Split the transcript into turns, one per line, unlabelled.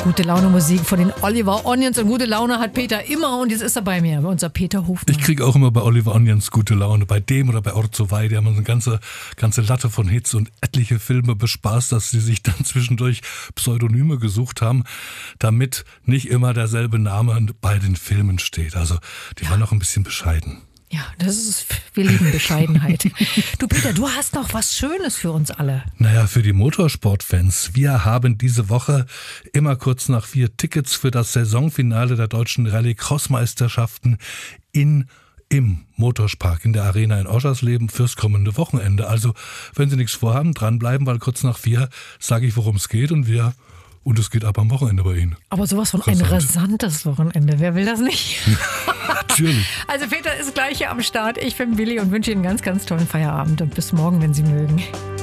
Gute Laune Musik von den Oliver Onions und gute Laune hat Peter immer und jetzt ist er bei mir, unser Peter Hofmann.
Ich kriege auch immer bei Oliver Onions gute Laune, bei dem oder bei Orzo Weih, die haben eine ganze Latte von Hits und etliche Filme bespaßt, dass sie sich dann zwischendurch Pseudonyme gesucht haben, damit nicht immer derselbe Name bei den Filmen steht. Also die waren auch ein bisschen bescheiden.
Ja, wir lieben Bescheidenheit. Du Peter, du hast noch was Schönes für uns alle.
Naja, für die Motorsportfans. Wir haben diese Woche immer kurz nach 4 Tickets für das Saisonfinale der deutschen Rallye-Cross-Meisterschaften im Motorspark in der Arena in Oschersleben fürs kommende Wochenende. Also, wenn Sie nichts vorhaben, dranbleiben, weil kurz nach 4 sage ich, worum es geht und es geht ab am Wochenende bei Ihnen.
Aber sowas von ein rasantes Wochenende. Wer will das nicht?
Natürlich.
Also Peter ist gleich hier am Start. Ich bin Willi und wünsche Ihnen einen ganz, ganz tollen Feierabend und bis morgen, wenn Sie mögen.